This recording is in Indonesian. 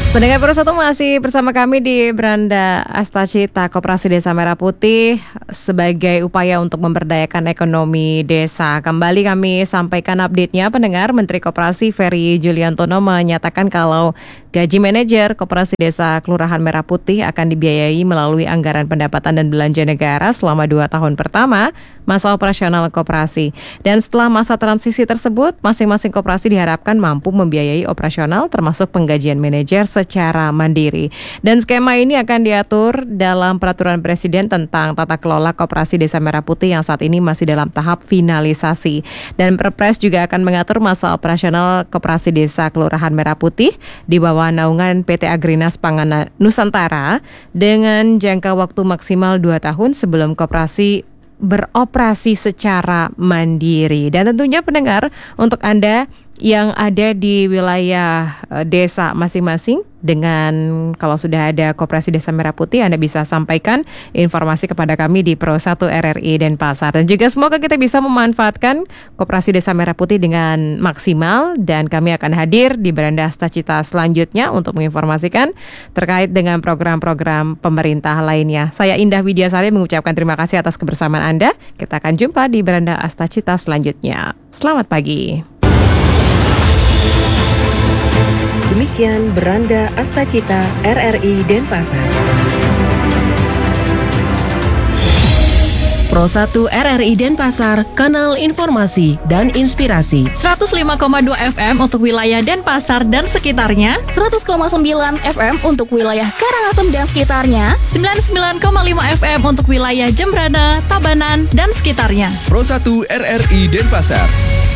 Pendengar Pro 1 masih bersama kami di Beranda Astacita Koperasi Desa Merah Putih sebagai upaya untuk memberdayakan ekonomi desa. Kembali kami sampaikan update-nya, pendengar. Menteri Koperasi Ferry Juliantono menyatakan kalau gaji manajer Koperasi Desa Kelurahan Merah Putih akan dibiayai melalui anggaran pendapatan dan belanja negara selama 2 tahun pertama masa operasional koperasi. Dan setelah masa transisi tersebut, masing-masing koperasi diharapkan mampu membiayai operasional termasuk penggajian manajer secara mandiri. Dan skema ini akan diatur dalam Peraturan Presiden tentang Tata Kelola Koperasi Desa Merah Putih yang saat ini masih dalam tahap finalisasi. Dan Perpres juga akan mengatur masa operasional Koperasi Desa Kelurahan Merah Putih di bawah naungan PT Agrinas Pangan Nusantara dengan jangka waktu maksimal 2 tahun sebelum koperasi beroperasi secara mandiri. Dan tentunya pendengar, untuk Anda yang ada di wilayah desa masing-masing, dengan kalau sudah ada Koperasi Desa Merah Putih, Anda bisa sampaikan informasi kepada kami di Pro 1 RRI Denpasar. Dan juga semoga kita bisa memanfaatkan Koperasi Desa Merah Putih dengan maksimal. Dan kami akan hadir di Beranda Astacita selanjutnya untuk menginformasikan terkait dengan program-program pemerintah lainnya. Saya Indah Widiasari mengucapkan terima kasih atas kebersamaan Anda. Kita akan jumpa di Beranda Astacita selanjutnya. Selamat pagi. Demikian Beranda Astacita RRI Denpasar. Pro 1 RRI Denpasar, kanal informasi dan inspirasi. 105,2 FM untuk wilayah Denpasar dan sekitarnya, 100,9 FM untuk wilayah Karangasem dan sekitarnya, 99,5 FM untuk wilayah Jembrana, Tabanan dan sekitarnya. Pro 1 RRI Denpasar.